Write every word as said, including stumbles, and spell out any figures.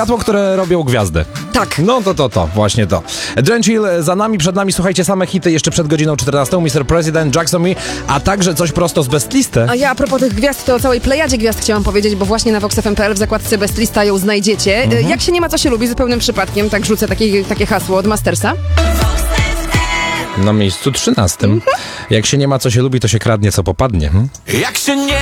światło, które robią gwiazdy. Tak. No to, to, to, właśnie to. Drenchill za nami, przed nami, słuchajcie, same hity jeszcze przed godziną czternastą. mister President, Jackson Me, a także coś prosto z Best Listy. A ja a propos tych gwiazd, to o całej plejadzie gwiazd chciałam powiedzieć, bo właśnie na vox f m kropka p l w zakładce Best Lista ją znajdziecie. Mhm. Jak się nie ma co się lubi, zupełnym przypadkiem, tak rzucę takie, takie hasło od Mastersa. Na miejscu trzynastym. Jak się nie ma co się lubi, to się kradnie co popadnie. Hmm? Jak się nie